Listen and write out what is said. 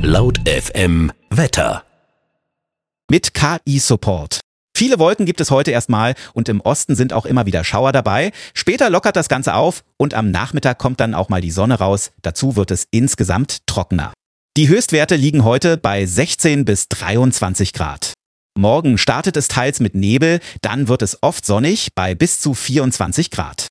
Laut FM Wetter. Mit KI-Support. Viele Wolken gibt es heute erstmal und im Osten sind auch immer wieder Schauer dabei. Später lockert das Ganze auf und am Nachmittag kommt dann auch mal die Sonne raus. Dazu wird es insgesamt trockener. Die Höchstwerte liegen heute bei 16 bis 23 Grad. Morgen startet es teils mit Nebel, dann wird es oft sonnig bei bis zu 24 Grad.